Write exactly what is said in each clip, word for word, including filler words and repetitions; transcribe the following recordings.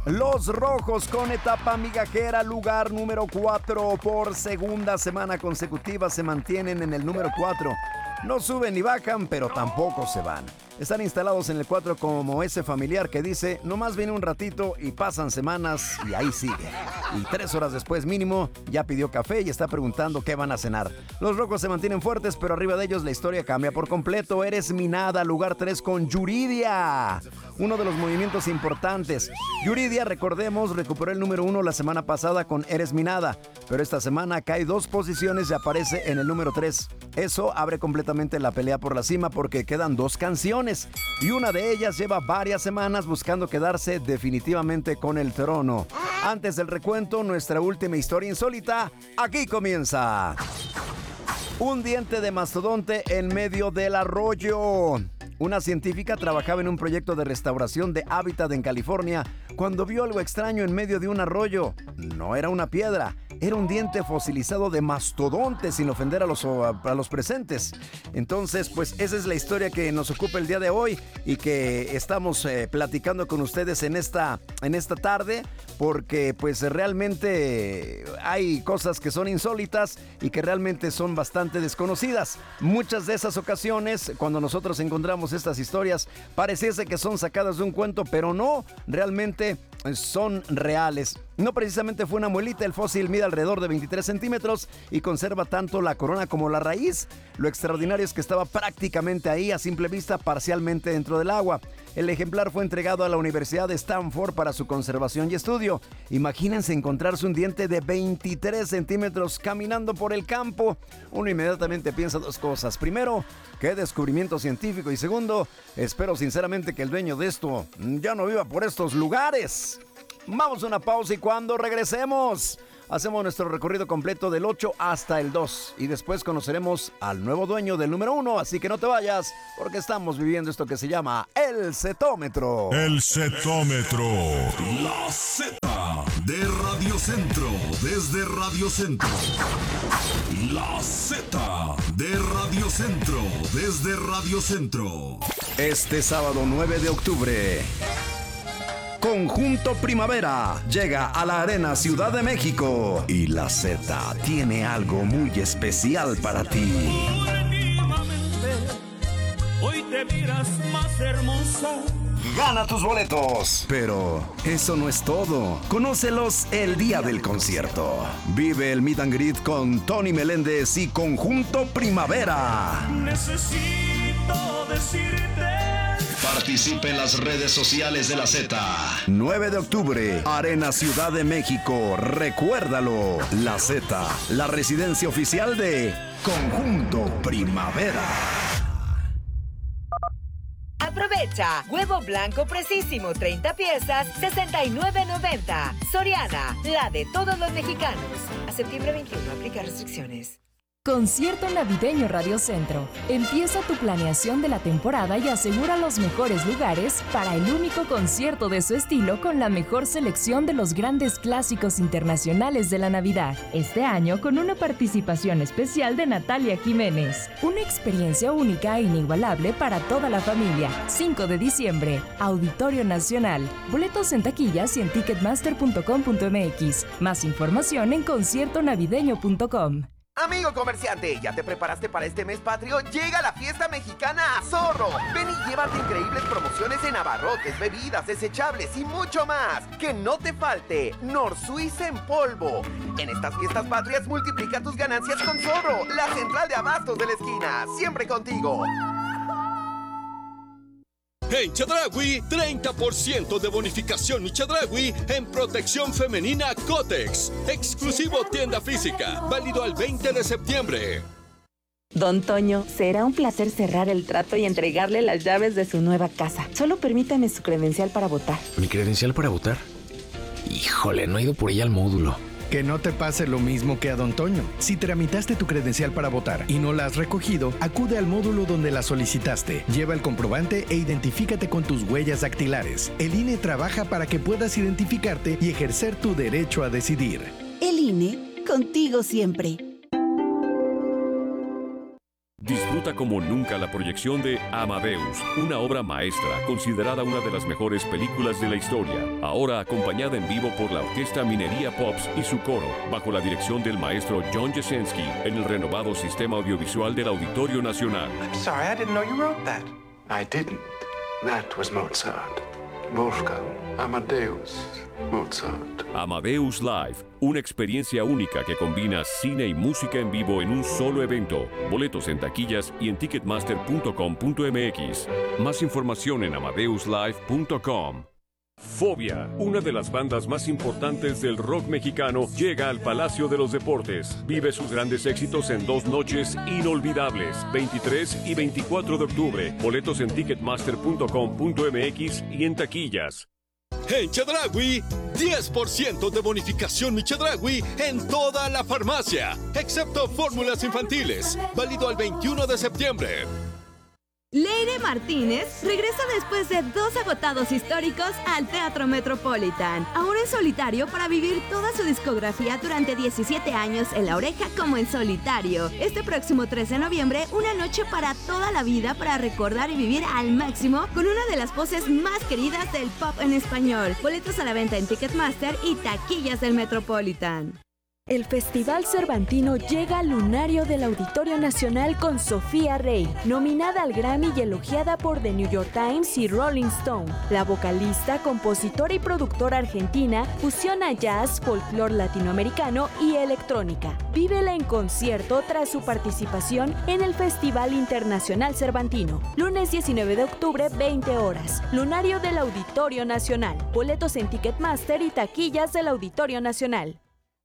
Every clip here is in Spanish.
Los Rojos con etapa migajera, lugar número cuatro. Por segunda semana consecutiva se mantienen en el número cuatro. No suben ni bajan, pero tampoco se van. Están instalados en el cuatro como ese familiar que dice, nomás viene un ratito y pasan semanas y ahí sigue. Y tres horas después mínimo, ya pidió café y está preguntando qué van a cenar. Los Rojos se mantienen fuertes, pero arriba de ellos la historia cambia por completo. Eres mi nada, lugar tres con Yuridia. Uno de los movimientos importantes. Yuridia, recordemos, recuperó el número uno la semana pasada con Eres mi nada, pero esta semana cae dos posiciones y aparece en el número tres. Eso abre completamente la pelea por la cima porque quedan dos canciones y una de ellas lleva varias semanas buscando quedarse definitivamente con el trono. Antes del recuento, nuestra última historia insólita, aquí comienza. Un diente de mastodonte en medio del arroyo. Una científica trabajaba en un proyecto de restauración de hábitat en California cuando vio algo extraño en medio de un arroyo. No era una piedra, era un diente fosilizado de mastodonte, sin ofender a los, a los presentes. Entonces, pues esa es la historia que nos ocupa el día de hoy y que estamos eh, platicando con ustedes en esta, en esta tarde, porque pues realmente hay cosas que son insólitas y que realmente son bastante desconocidas. Muchas de esas ocasiones, cuando nosotros encontramos estas historias, pareciese que son sacadas de un cuento, pero no, realmente son reales. No precisamente fue una muelita, el fósil mide alrededor de veintitrés centímetros y conserva tanto la corona como la raíz. Lo extraordinario es que estaba prácticamente ahí, a simple vista, parcialmente dentro del agua. El ejemplar fue entregado a la Universidad de Stanford para su conservación y estudio. Imagínense encontrarse un diente de veintitrés centímetros caminando por el campo. Uno inmediatamente piensa dos cosas. Primero, qué descubrimiento científico, y segundo, espero sinceramente que el dueño de esto ya no viva por estos lugares. Vamos a una pausa y cuando regresemos hacemos nuestro recorrido completo del ocho hasta el dos y después conoceremos al nuevo dueño del número uno, así que no te vayas porque estamos viviendo esto que se llama el Cetómetro. El Cetómetro. La Z de Radio Centro, desde Radio Centro. La Z de Radio Centro, desde Radio Centro. Este sábado nueve de octubre, Conjunto Primavera llega a la Arena Ciudad de México y la Z tiene algo muy especial para ti. Hoy te miras más hermosa. Gana tus boletos. Pero eso no es todo. Conócelos el día del concierto. Vive el meet and greet con Tony Meléndez y Conjunto Primavera. Necesito decirte. Participe en las redes sociales de la Z. nueve de octubre, Arena Ciudad de México. Recuérdalo. La Z, la residencia oficial de Conjunto Primavera. Aprovecha. Huevo blanco precisísimo, treinta piezas, sesenta y nueve noventa. Soriana, la de todos los mexicanos. A septiembre veintiuno, aplica restricciones. Concierto Navideño Radio Centro. Empieza tu planeación de la temporada y asegura los mejores lugares para el único concierto de su estilo con la mejor selección de los grandes clásicos internacionales de la Navidad. Este año con una participación especial de Natalia Jiménez. Una experiencia única e inigualable para toda la familia. cinco de diciembre, Auditorio Nacional. Boletos en taquillas y en ticketmaster punto com punto m x. Más información en concierto navideño punto com. Amigo comerciante, ¿ya te preparaste para este mes patrio? Llega la fiesta mexicana a Zorro. Ven y llévate increíbles promociones en abarrotes, bebidas, desechables y mucho más. Que no te falte Nor Suiza en polvo. En estas fiestas patrias multiplica tus ganancias con Zorro, la central de abastos de la esquina. Siempre contigo. En Chedraui, treinta por ciento de bonificación Chedraui en protección femenina Cotex. Exclusivo tienda física, válido al veinte de septiembre. Don Toño, será un placer cerrar el trato y entregarle las llaves de su nueva casa. Solo permítame su credencial para votar. ¿Mi credencial para votar? Híjole, no he ido por ella al módulo. Que no te pase lo mismo que a Don Toño. Si tramitaste tu credencial para votar y no la has recogido, acude al módulo donde la solicitaste. Lleva el comprobante e identifícate con tus huellas dactilares. El I N E trabaja para que puedas identificarte y ejercer tu derecho a decidir. El I N E, contigo siempre. Disfruta como nunca la proyección de Amadeus, una obra maestra considerada una de las mejores películas de la historia, ahora acompañada en vivo por la Orquesta Minería Pops y su coro, bajo la dirección del maestro John Jasenski, en el renovado sistema audiovisual del Auditorio Nacional. I'm sorry, I didn't know you wrote that. I didn't. That was Mozart. Wolfgang Amadeus Mozart. Amadeus Live, una experiencia única que combina cine y música en vivo en un solo evento. Boletos en taquillas y en ticketmaster punto com punto m x. Más información en amadeus live punto com. Fobia, una de las bandas más importantes del rock mexicano, llega al Palacio de los Deportes. Vive sus grandes éxitos en dos noches inolvidables, veintitrés y veinticuatro de octubre. Boletos en ticketmaster punto com punto m x y en taquillas. En Chedraui, diez por ciento de bonificación mi Chedraui en toda la farmacia, excepto fórmulas infantiles, válido al veintiuno de septiembre. Leire Martínez regresa después de dos agotados históricos al Teatro Metropolitan, ahora en solitario para vivir toda su discografía durante diecisiete años en La Oreja como en solitario. Este próximo tres de noviembre, una noche para toda la vida para recordar y vivir al máximo con una de las voces más queridas del pop en español. Boletos a la venta en Ticketmaster y taquillas del Metropolitan. El Festival Cervantino llega al lunario del Auditorio Nacional con Sofía Rey, nominada al Grammy y elogiada por The New York Times y Rolling Stone. La vocalista, compositora y productora argentina fusiona jazz, folclore latinoamericano y electrónica. Vívela en concierto tras su participación en el Festival Internacional Cervantino. Lunes diecinueve de octubre, veinte horas. Lunario del Auditorio Nacional. Boletos en Ticketmaster y taquillas del Auditorio Nacional.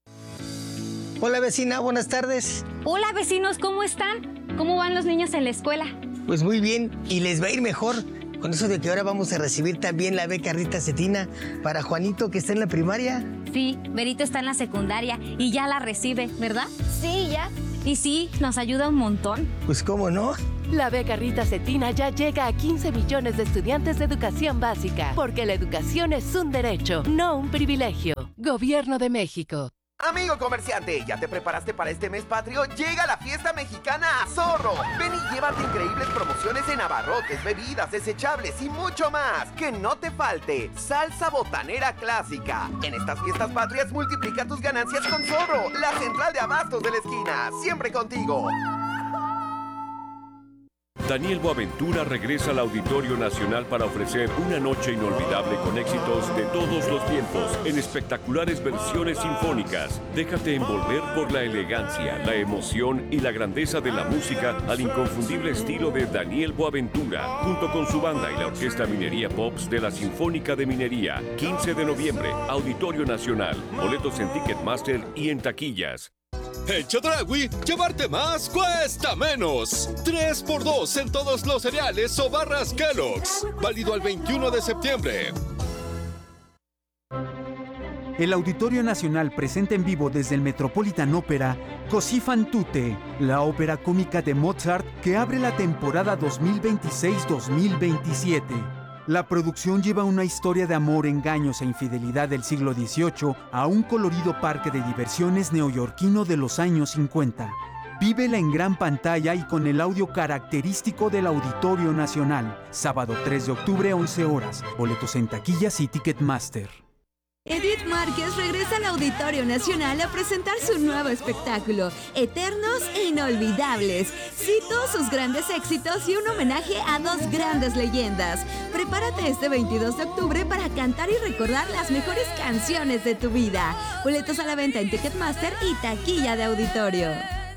Hola vecina, buenas tardes. Hola vecinos, ¿cómo están? ¿Cómo van los niños en la escuela? Pues muy bien, y les va a ir mejor con eso de que ahora vamos a recibir también la beca Rita Cetina para Juanito, que está en la primaria. Sí, Berito está en la secundaria y ya la recibe, ¿verdad? Sí, ya. Y sí, nos ayuda un montón. Pues cómo no. La beca Rita Cetina ya llega a quince millones de estudiantes de educación básica, porque la educación es un derecho, no un privilegio. Gobierno de México. Amigo comerciante, ¿ya te preparaste para este mes patrio? Llega la fiesta mexicana a Zorro. Ven y llévate increíbles promociones en abarrotes, bebidas, desechables y mucho más. Que no te falte salsa botanera clásica. En estas fiestas patrias multiplica tus ganancias con Zorro, la central de abastos de la esquina. Siempre contigo. Daniel Boaventura regresa al Auditorio Nacional para ofrecer una noche inolvidable con éxitos de todos los tiempos en espectaculares versiones sinfónicas. Déjate envolver por la elegancia, la emoción y la grandeza de la música al inconfundible estilo de Daniel Boaventura, junto con su banda y la Orquesta Minería Pops de la Sinfónica de Minería. quince de noviembre, Auditorio Nacional. Boletos en Ticketmaster y en taquillas. En Chedraui, llevarte más cuesta menos. tres por dos en todos los cereales o barras Kellogg's. Válido al veintiuno de septiembre. El Auditorio Nacional presenta en vivo desde el Metropolitan Opera Così fan tutte, la ópera cómica de Mozart que abre la temporada dos mil veintiséis dos mil veintisiete. La producción lleva una historia de amor, engaños e infidelidad del siglo dieciocho a un colorido parque de diversiones neoyorquino de los años cincuenta. Vívela en gran pantalla y con el audio característico del Auditorio Nacional. Sábado tres de octubre, once horas. Boletos en taquillas y Ticketmaster. Edith Márquez regresa al Auditorio Nacional a presentar su nuevo espectáculo, Eternos e Inolvidables. Cito sus grandes éxitos y un homenaje a dos grandes leyendas. Prepárate este veintidós de octubre para cantar y recordar las mejores canciones de tu vida. Boletos a la venta en Ticketmaster y taquilla de auditorio.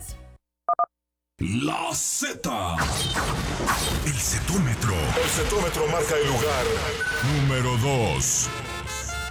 La Z. El cetómetro. El cetómetro marca el lugar número dos.